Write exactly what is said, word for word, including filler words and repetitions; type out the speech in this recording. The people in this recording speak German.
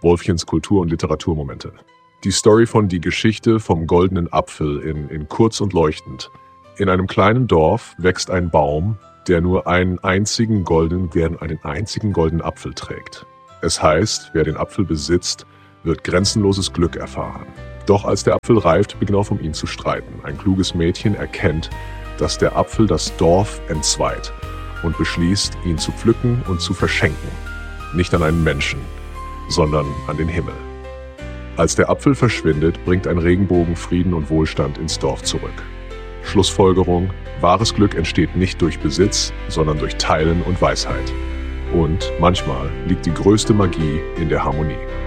Wolfchens Kultur- und Literaturmomente. Die Story von Die Geschichte vom goldenen Apfel in, in Kurz und Leuchtend. In einem kleinen Dorf wächst ein Baum, der nur einen einzigen goldenen, der einen einzigen goldenen Apfel trägt. Es heißt, wer den Apfel besitzt, wird grenzenloses Glück erfahren. Doch als der Apfel reift, beginnt er um ihn zu streiten. Ein kluges Mädchen erkennt, dass der Apfel das Dorf entzweit und beschließt, ihn zu pflücken und zu verschenken. Nicht an einen Menschen, sondern an den Himmel. Als der Apfel verschwindet, bringt ein Regenbogen Frieden und Wohlstand ins Dorf zurück. Schlussfolgerung: Wahres Glück entsteht nicht durch Besitz, sondern durch Teilen und Weisheit. Und manchmal liegt die größte Magie in der Harmonie.